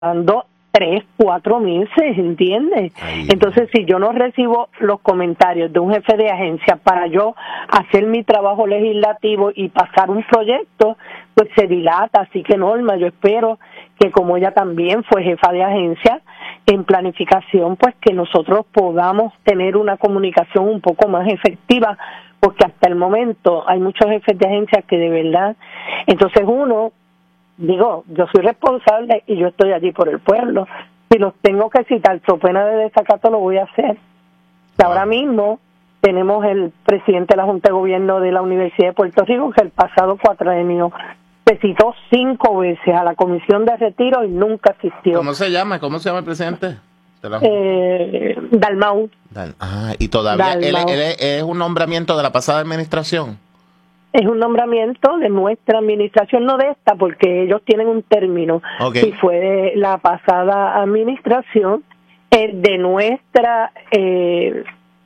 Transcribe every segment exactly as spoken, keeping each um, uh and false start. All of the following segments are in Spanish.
dando tres, cuatro meses, ¿entiendes? Ay, entonces, si yo no recibo los comentarios de un jefe de agencia para yo hacer mi trabajo legislativo y pasar un proyecto, pues se dilata. Así que, Norma, yo espero que como ella también fue jefa de agencia en planificación, pues que nosotros podamos tener una comunicación un poco más efectiva, porque hasta el momento hay muchos jefes de agencia que de verdad, entonces uno, digo, yo soy responsable y yo estoy allí por el pueblo. Si los tengo que citar, so pena de desacato, lo voy a hacer. Wow. Ahora mismo tenemos el presidente de la Junta de Gobierno de la Universidad de Puerto Rico, que el pasado cuatrienio se citó cinco veces a la Comisión de Retiro y nunca asistió. ¿Cómo se llama? ¿Cómo se llama el presidente? La... Eh, Dalmau. Dal... Ah, y todavía él, él es, es un nombramiento de la pasada administración. Es un nombramiento de nuestra administración, no de esta, porque ellos tienen un término. Okay. Y fue de la pasada administración, eh, de nuestra eh,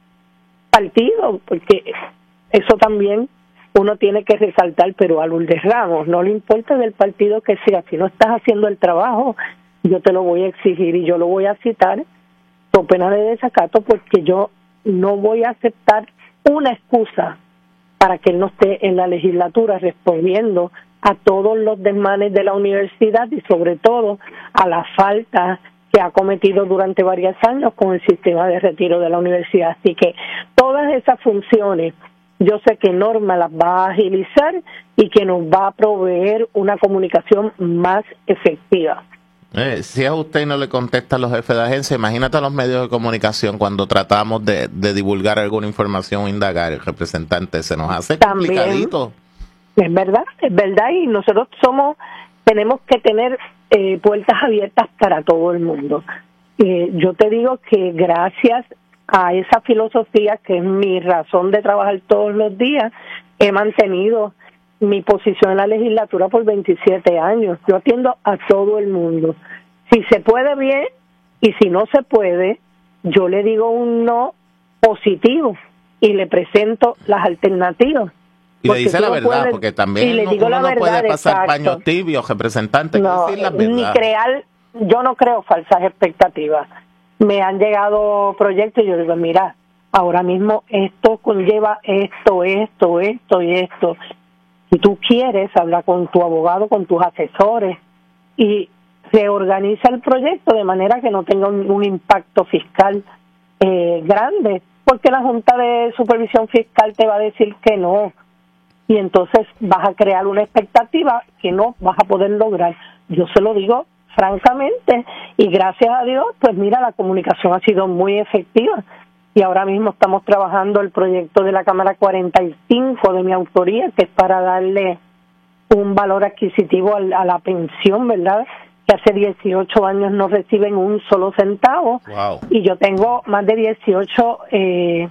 partido, porque eso también uno tiene que resaltar, pero a Lourdes Ramos no le importa del partido que sea. Si no estás haciendo el trabajo, yo te lo voy a exigir y yo lo voy a citar con pena de desacato, porque yo no voy a aceptar una excusa para que él no esté en la legislatura respondiendo a todos los desmanes de la universidad y sobre todo a la falta que ha cometido durante varios años con el sistema de retiro de la universidad. Así que todas esas funciones yo sé que Norma las va a agilizar y que nos va a proveer una comunicación más efectiva. Eh, si a usted no le contesta a los jefes de agencia, imagínate a los medios de comunicación cuando tratamos de, de divulgar alguna información o indagar, el representante se nos hace también complicadito. Es verdad, es verdad, y nosotros somos, tenemos que tener eh, puertas abiertas para todo el mundo. Eh, yo te digo que gracias a esa filosofía, que es mi razón de trabajar todos los días, he mantenido mi posición en la legislatura por veintisiete años. Yo atiendo a todo el mundo. Si se puede, bien, y si no se puede, yo le digo un no positivo y le presento las alternativas. Y le dice la verdad, puedes, porque también no, uno no verdad, puede pasar exacto. paños tibios, representante, no, decir la verdad. Ni crear, yo no creo falsas expectativas. Me han llegado proyectos y yo digo, mira, ahora mismo esto conlleva esto, esto, esto y esto. Si tú quieres, habla con tu abogado, con tus asesores y reorganiza el proyecto de manera que no tenga un, un impacto fiscal eh, grande, porque la Junta de Supervisión Fiscal te va a decir que no, y entonces vas a crear una expectativa que no vas a poder lograr. Yo se lo digo francamente, y gracias a Dios, pues mira, la comunicación ha sido muy efectiva. Y ahora mismo estamos trabajando el proyecto de la Cámara cuarenta y cinco de mi autoría, que es para darle un valor adquisitivo a la pensión, ¿verdad? Que hace dieciocho años no reciben un solo centavo. Wow. Y yo tengo más de dieciocho eh,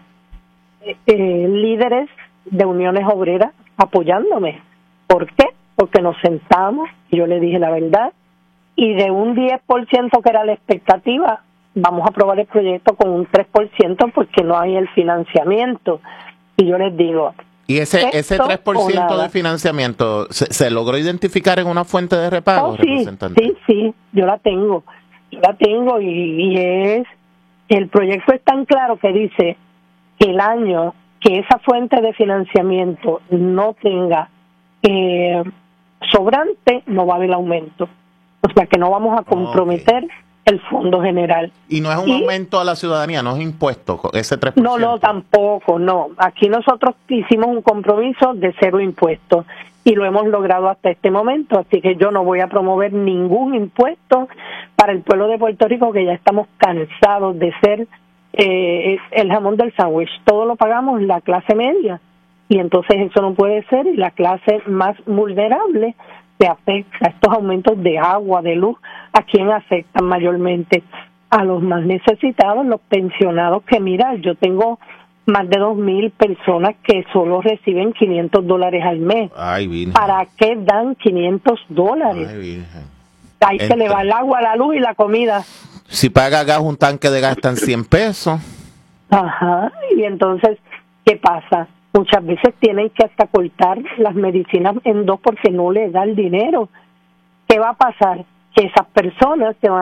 eh, líderes de uniones obreras apoyándome. ¿Por qué? Porque nos sentamos y yo le dije la verdad. Y de un diez por ciento que era la expectativa, vamos a aprobar el proyecto con un tres por ciento porque no hay el financiamiento. Y yo les digo... ¿Y ese ese tres por ciento de financiamiento ¿se, se logró identificar en una fuente de repago, oh, sí, representante? Sí, sí, yo la tengo. Yo la tengo y, y es... El proyecto es tan claro que dice que el año que esa fuente de financiamiento no tenga eh, sobrante, no va a haber aumento. O sea que no vamos a comprometer... Okay. El fondo general. Y no es un y, aumento a la ciudadanía, no es impuesto, ese tres por ciento. No, no, tampoco, no. Aquí nosotros hicimos un compromiso de cero impuestos y lo hemos logrado hasta este momento, así que yo no voy a promover ningún impuesto para el pueblo de Puerto Rico, que ya estamos cansados de ser eh, el jamón del sándwich. Todo lo pagamos la clase media y entonces eso no puede ser, y la clase más vulnerable se afecta. Estos aumentos de agua, de luz, ¿a quién afectan mayormente? A los más necesitados, los pensionados, que mira, yo tengo más de dos mil personas que solo reciben quinientos dólares al mes. Ay, Virgen. ¿Para qué dan quinientos dólares? Ay, Virgen. Ahí Entra. Se le va el agua, la luz y la comida. Si paga gas, un tanque de gas están cien pesos. Ajá, y entonces, ¿qué pasa? Muchas veces tienen que hasta cortar las medicinas en dos porque no les da el dinero. ¿Qué va a pasar? que esas personas se van